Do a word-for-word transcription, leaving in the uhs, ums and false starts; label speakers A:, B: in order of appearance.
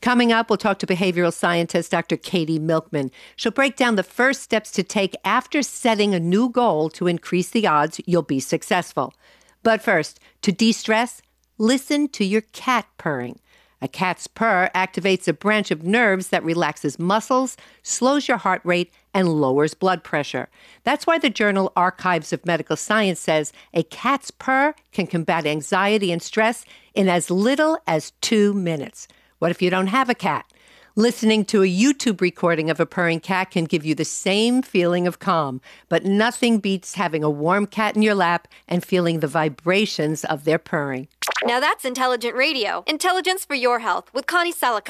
A: Coming up, we'll talk to behavioral scientist Doctor Katie Milkman. She'll break down the first steps to take after setting a new goal to increase the odds you'll be successful. But first, to de-stress, listen to your cat purring. A cat's purr activates a branch of nerves that relaxes muscles, slows your heart rate, and lowers blood pressure. That's why the journal Archives of Medical Science says a cat's purr can combat anxiety and stress in as little as two minutes. What if you don't have a cat? Listening to a YouTube recording of a purring cat can give you the same feeling of calm, but nothing beats having a warm cat in your lap and feeling the vibrations of their purring.
B: Now that's intelligent radio. Intelligence for your health with Connie Salica.